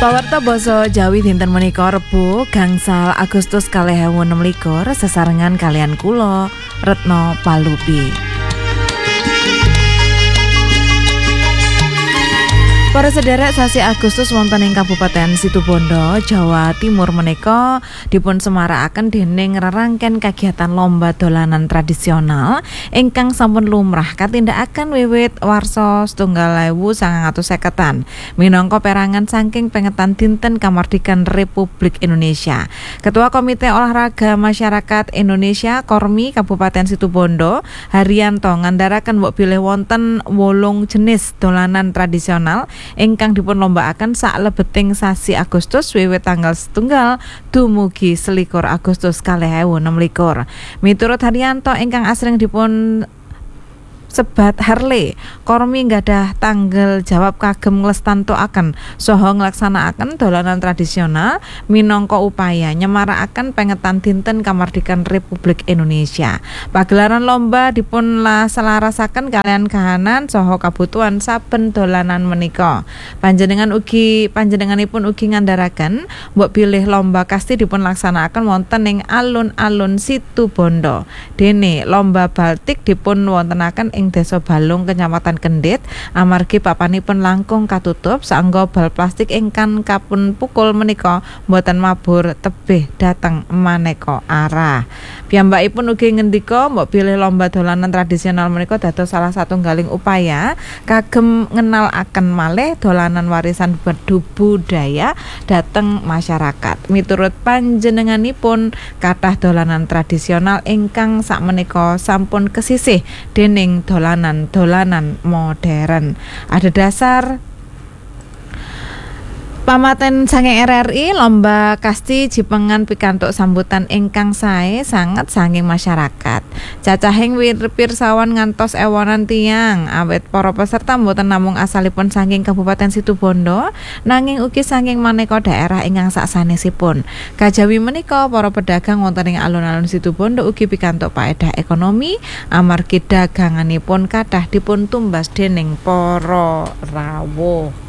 Pawarta basa Jawi dinten menika Rebo gangsal Agustus 2026 sesarengan kalian kula Retno Palupi. Para sederek sasi Agustus wonten ing Kabupaten Situbondo, Jawa Timur menika dipun semarakaken dening rerangken kegiatan lomba dolanan tradisional ingkang sampun lumrah katindakaken wiwit warsa 1950-an minangka perangan saking pengetan dinten kamardikan Republik Indonesia. Ketua Komite Olahraga Masyarakat Indonesia Kormi Kabupaten Situbondo, Haryanto ngandharaken mbok bilih wonten 8 jenis dolanan tradisional ingkang dipun lombakaken saklebeting sasi Agustus wiwit tanggal 1 dumugi 21 Agustus 2026. Miturut Haryanto ingkang asring dipun sebat Harley, Kormi nggadah tanggal jawab kagem nglestantukaken saha nglaksanakaken dolanan tradisional minangka upaya nyemarakaken pengetan dinten kamardikan Republik Indonesia. Pagelaran lomba dipun selarasaken kalian kahanan saha kabutuhan saben dolanan menika. Panjenenganipun ugi ngandharaken mbok bilih lomba kasti dipun laksanakaken wonten ing alun-alun Situbondo. Dene lomba Baltik dipun wontenaken ing Desa Balung Kecamatan Kendit amargi papanipun langkung katutup saengga bal plastik ingkang kapun pukul menika mboten mabur tebih dhateng maneka arah. Piyambakipun ugi ngendika mbok bilih lomba dolanan tradisional menika dados salah satunggaling upaya kagem ngenalaken malih dolanan warisan budaya dhateng masyarakat. Miturut panjenenganipun kathah dolanan tradisional ingkang sakmenika sampun kesisih dening dolanan modern. Ada dasar pamaten saking RRI lomba kasti jipengan pikantuk sambutan ingkang sae sanget saking masyarakat. Cacahing pirsawan ngantos ewonan tiyang awit para peserta mboten namung asalipun saking Kabupaten Situbondo nanging ugi saking maneka daerah ingkang saksanesipun. Kajawi menika para pedagang wonten ing alun-alun Situbondo ugi pikantuk paedah ekonomi amargi daganganipun kathah dipun tumbas dening para rawuh.